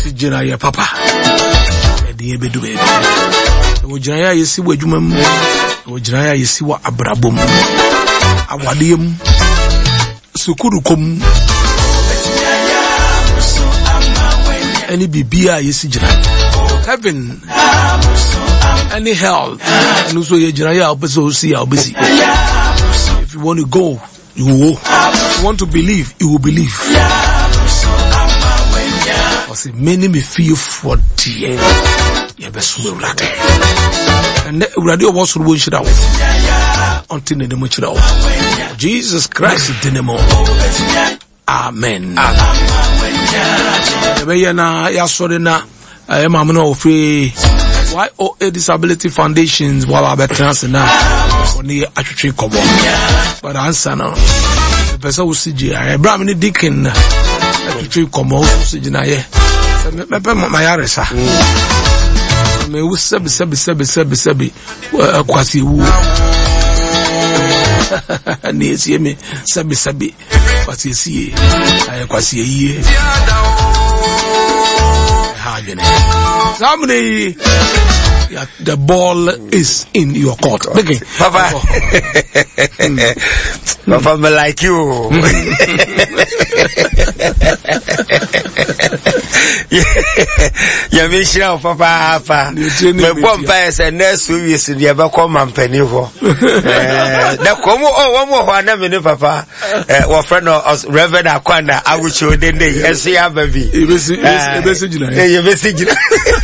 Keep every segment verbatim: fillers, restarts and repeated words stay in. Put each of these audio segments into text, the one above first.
Tijina ya papa. Edi ebe du baby. Ewo jina ya yesi wa adwuma mu. Ewo jina ya yesi wa abrabom. Awadiem. Sukuru kom. Any bibia yesi jina. Heaven. Any hell. And also ye jina ya obeso si ya obesi. If you want to go, you will go. If you want to believe, you will believe. I say many me feel for the yebesu urade. And urade was rubo shira until the name shira. Jesus Christ dinemo. Amen. Ebe na ya sori na e mamu na ofre Y O A Disability Foundations wala betrans na oni atwetwe kobo. But answer no. The person who see je Abraham ni deacon atwetwe kobo who see na ye. Me pe my yaresa. Me wu sebi sebi sebi sebi sebi kwasi wu. Ni esi me sebi sebi kwasi esi ay kwasi yi. Ha jene. Somebody yeah, the ball is in your court. Okay. Papa. mm. Papa me like you. Ya me shira papa papa. Me bomba ese nesu wisi dia be come mampani ho. Eh da komo o wo mo ho na me ne papa. Eh wo friend us Reverend Akwanda awuchi odende ese ya baby. Ebesi ebesi jina. Eh ebesi jina.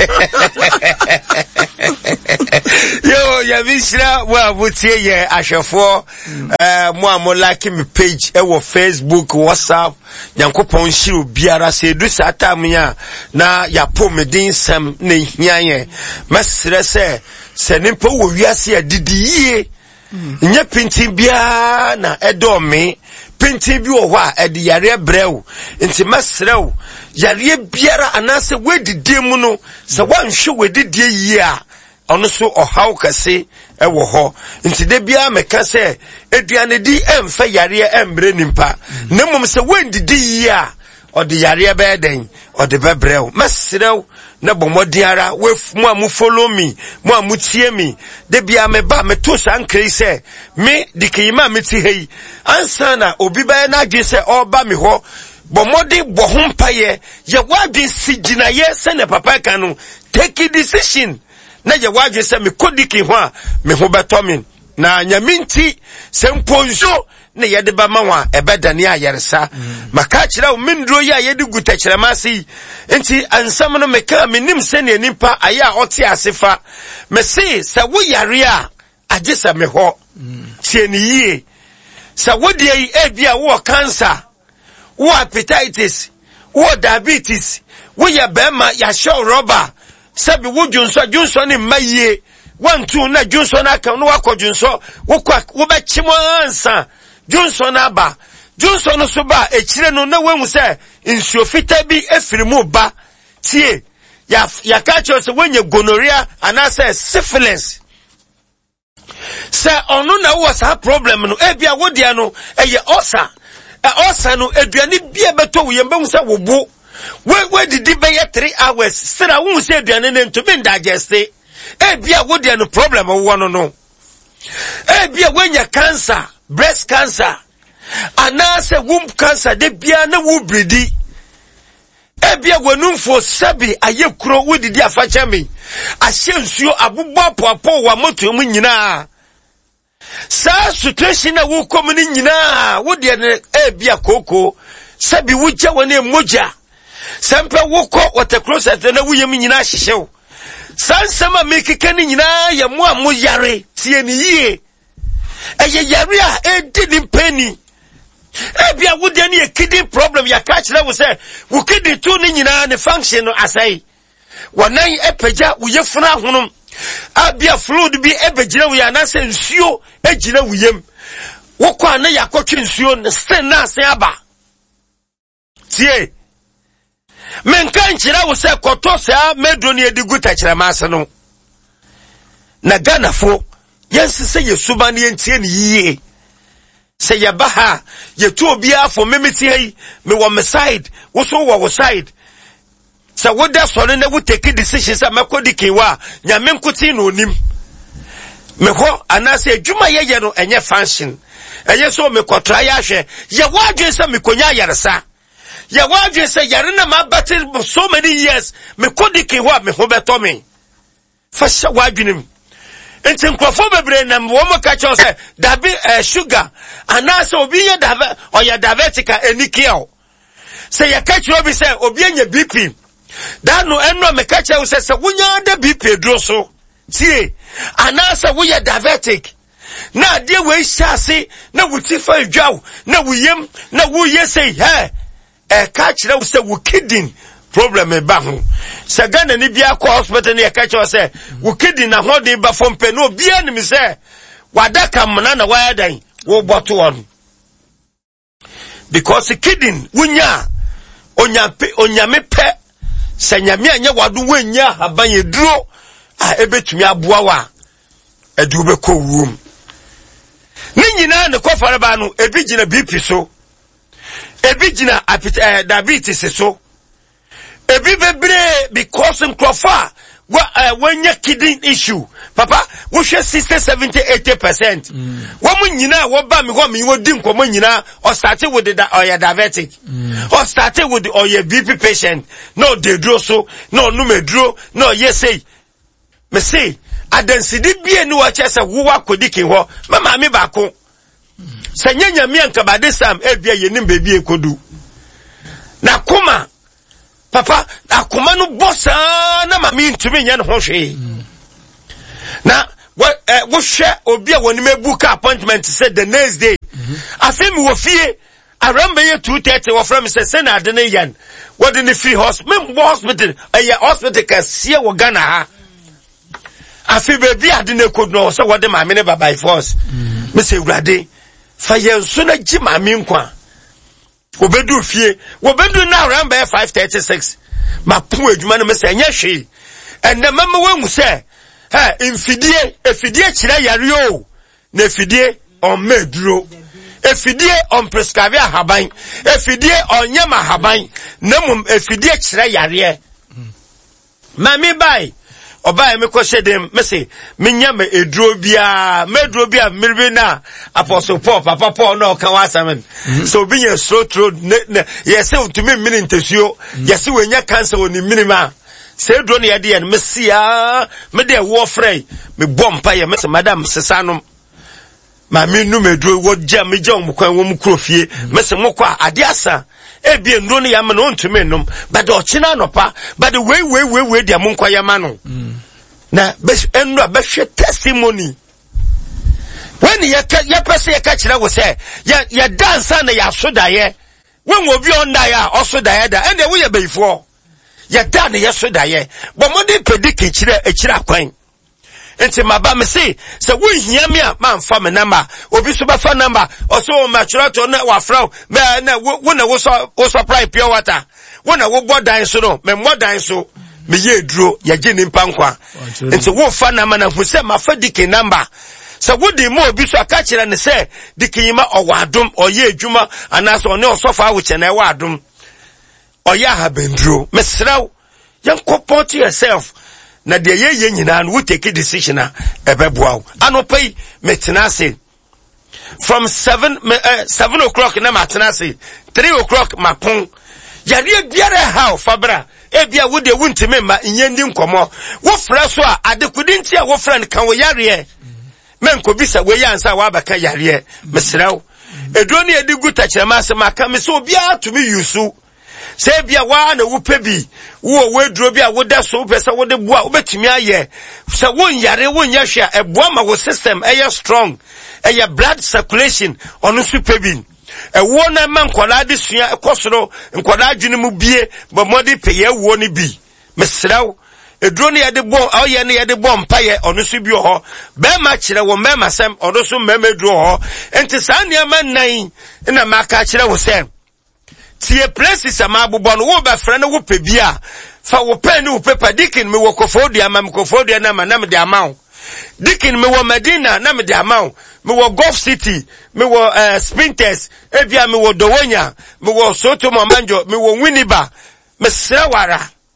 Yo, ya bishra wa butie ye ahwefo eh mo amolaki me page e wo Facebook, WhatsApp, yankopon shiru biara se du satam ya na ya po medin sam na hianye. Mesre se se nimpo wo wiase adidi yie. Nye pinti bia na edo me pinti bi wo ho a ede yare brew nti mesrew yare biara anase wedidi mu no se wanhwe wedidi yie a ono so ohaw kase ewo ho nti de bia meka se eduane di emfa yare embre nimpa nemum se wendidi yie a ode yare be den ode be brew mesrew na bomodiara mu amu follow me mu amu tie me de bia me ba me to sankre se me dikima me ti hei ansa na obi ba na gye se oba me ho bomodi bohompaye ye wadi sigina ye se ne papa kanu take a decision na ye wadi se me kodiki ho a me ho betomin na nyaminti se mponzo ne yede ba manwa ebedane ayeresa maka kira o mindro ya yede gutakira masi enti ansam no meka menim se ne nimpa aya oti asefa me se se wo yare a agesa me ho tie ne yie se wo de yi ebia wo cancer wo hepatitis wo diabetes wo ya bema ya show rubber sabi wo junso junso ne maye one two na junso na kan no wakojunso wo kwa wo be chimo ansa Johnson aba Johnson so ba echire no na wenhu se nsuo fita bi efirimu ba tie ya ya ka cho se wenye gonorrhea anase syphilis se onu na wo sa problem no e bia wo dia no eye osa e osa no eduane bia beto wo yembe hu se wo bo we we didi be ye three hours sira wo se eduane ne to be digest e bia wo dia no problem wo no no e bia wenya cancer, breast cancer, anase womb cancer de bia na wo bredi e bia gwanumfo sabi ayekuro wo didi afacha me ahye nsuo abobbo popo wa moto mu nyina sa situation na wo kom ni nyina wo de e bia koko sabi wugya wona moja sempe wo ko water closet na wo yem nyina hyehyew sansama mekeke ni nyina ya mo amu yare tie ni yie eye yare a edi ni peni e bia wo de ni kidney problem ya catch na wo say wo kidney tu ni nyina ne function no asai wonan epeja wo yefuna honum abia fluid bi ebegina wo ya na se nsuo egina wo yem wo kwa na yakotwe nsuo ne sen na asen aba tie men kan kira wo se koto sa medro ne edigu ta kira maase no na Ghana fo yense se yesuba ne entie ne yie se yabaha yetu obi afo memeti hei me wo me side wo so wo wo side So what that's all in would take a decision sa makodi kiwa nyame nkuti no nim me ho anase adwuma ye no enye function enye so me kwatra ya hwe ye wadwe sa me konya yaresa ye wadwe sa yare na ma battle so many years me kodi kiwa me ho beto me fa sha wadwe nim enti nkrofo bebre na wo mo ka cho se dabi sugar anase obi ye dave oya diabetica enikiao se ye ka cho bi se obi enye B P that no eno me catch you say wunya da B P dro so tie anasa we are diabetic na de we shase na wuti fa dwaw na wuyem na wuye say he e catch you say we kidney problem e ba ho se Ghana ni bia ko hospital na catch you say we kidney na ho de ba fom pe no bia ni me say wadaka mna na wa dan wo boto on because kidney wunya onya onyame pe Sanyami anya wadu wenya habanye duro a ebetumi aboa wa edu be ko wum ni nyina ne kofare ba no ebi gina B P so ebi gina eh, diabetes so ebi bebre because nkrofa wa uh, wenya kidney issue papa wo hwe sixty seventy eighty percent wo mu nyina wo ba me ho me wo di nkomo nyina or started with the or ya diabetic mm. or started with the or ya B P patient no de dro so no no me dro no yes say me say adensidi bie ni wa chese wo wa kodiki ho mama me ba ko sanya nyame anka ba de sam e bia ye nim be bie kodu na kuma papa akoma no bossa na mami ntumi nya no ho hwe na wo eh, wo hwe obi a woni mebuka appointment said the next day afem wo fie arambe ye two thirty wo from say say na de ne yan wo de ne free hospital me hospital eh hospital ka sie wo Ghana ha afi be ade ne kodno so wo de mami ne baba force me say urade fa ye so na gi mami nkwa obedu fie obedu na around by five thirty-six ma pu adwuma no me say nya hwe enne mama wangu say ha infidie efidie kire yare o na efidie on meduro efidie on prescribe haban efidie on nyama haban na mum efidie kire yare mami bai oba me ko shedem me say menya me eduro bia meduro bia mirbe na apostle Paul papa Paul no kan wasamen so bi ye so tro yes to me mini ntesuo yes we nya cancer oni minima say dro na yade ye me sia me de wo frey me bompa ye me say madam sesanom ma me nu meduro wo gya me gya om kwan wo mu krofie me say mokwa ade asa e bi ndro no yama no ntumi nnom but o china nopa but the way way way way dia monkwa yama no na be enu be hwe testimony when ye ye pese ye ka kire wo say ye ye dance na ya soda ye when obi on da ya osoda ye da ene wo ye beifo ye da na ye soda ye bo mo de pediki kire e kire akwan enti maba me say se wo hia me a man fa me number obi so ba fa number o so ma chura to na wa fra me na wo na wo so wo supply pure water wo na wo bodan so no me modan so me ye duro ye gye ni mpankwa enti wo fa number na hu se ma fa diki number se wo di mo obi so aka kire ne se diki yima o wadom o ye adwuma anaso ne o so fa wo che na e wadom o ya ha benduro me sraw yan comport yourself na de ye ye nyina no we take a decision a ebeboa anopai metenase from seven uh, seven o'clock na matenase three o'clock mapon yare biara ha fabra e bia wo de wuntime ma nyendi nkomo wo fra so a adekudi nti a wo fra kan wo yare men ko bisa we yansa wa baka yare mesraw edro ne edigu tachema se maka me so bia to me yusu se bia wa na wo pebi wo wedro bia wo da so pesa wo de boa obetimi aye se wo nyare wo nya hwe e boa ma wo system e ye strong e ye blood circulation onu su pebi e wo na man kwala de sua ekosoro nkwala adwene mu bie bo modi peye wo ni bi mesraw edro ne ye de bo aye ne ye de bo mpaye onu su bi ho be ma kire wo me ma sem onu su me medro ho enti sa ne ma nan na maka kire wo sem tie places ama bobon wo ba frɛ no wo pebia fa wo pen wo paper dikin me wo kofodia ma me kofodia na ma na me de amaw dikin me wo Medina na me de amaw me wo Gulf City me wo uh, Sprinters ebia me wo Dowonya me wo Soto Manjo me wo Winiba me srawara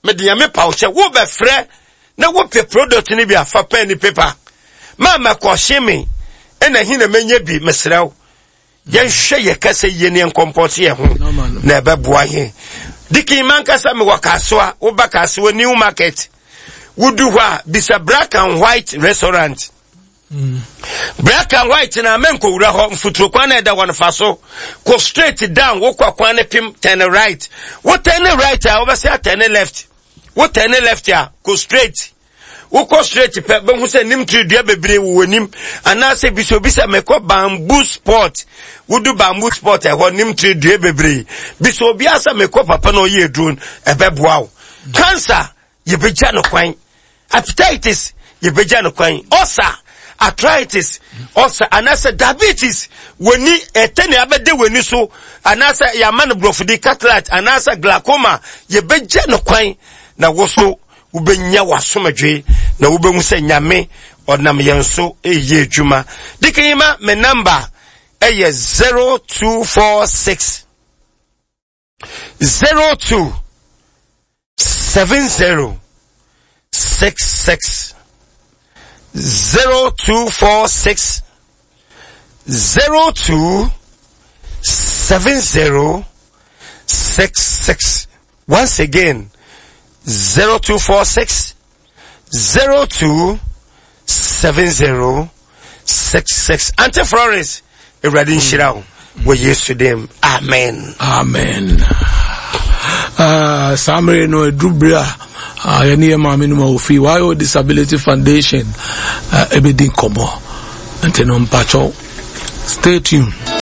me de me pa wo che wo be frɛ na wo pe product ni bi afa pen ni paper ma ma ko hye ena hina menye bi mesrew yen hwe ye kase ye ne comport ye ho na be boa ye diki man kasa me wakaso a wo ba kaso new market wudu hwa bisa black and white restaurant mm. Black and white na menko wura ho mfuturo kwa na eda won faso go straight down wo kwa kwa na pim turn right wo turn right a wo be say turn left wo turn left a go straight wo go straight pe be hu say nim tri dua bebre wo nim ana say biso bisa meko bamboo sport wudu bamboo sport e ho nim tri dua bebre biso bia sa meko papa no ye drone e be boawo cancer ye beja no kwan hepatitis ye beja no kwan ulcer arthritis ulcer anasa diabetes woni etene abede woni so anasa yama no brofudi cataract anasa glaucoma ye beja no kwan na wo so ubenya wasomadwe na ubenwu se nyame onam yenso eye adwuma dikima me number eye zero two four six zero two seven zero six six zero two four six zero two seven zero six six. Once again, zero two four six zero two seven zero six six. Ante Flores, Eradin Shirao, we yesterday. Amen. Amen. Uh, Samre no Dubra, uh, yani mami no maofi. Why Disability Foundation? Uh, ebedin komo. Ante no mpacho. Stay tuned.